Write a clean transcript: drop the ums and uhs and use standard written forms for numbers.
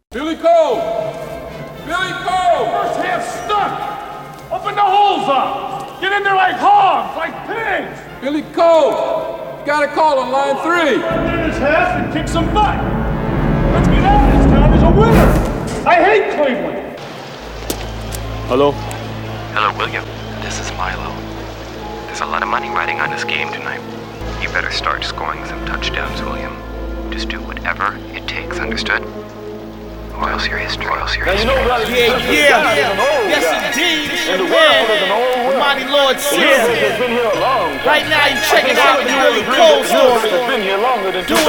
Billy Cole! Billy Cole! First half stuck! Open the holes up! Get in there like hogs, like pigs! Billy Cole! Got a call on line 3. Get in his half and kick some butt! Let's get out of this town as a winner! I hate Cleveland! Hello? Hello, William. This is Milo. There's a lot of money riding on this game tonight. You better start scoring some touchdowns, William. Just do whatever it takes, understood? Or else your history. Now you know, brother, Yes, indeed. and the world is an old world. Mighty Lord Jesus Sears. has been here a long time. Right now, you checking out the Billy Cole story. It's been here longer than Doing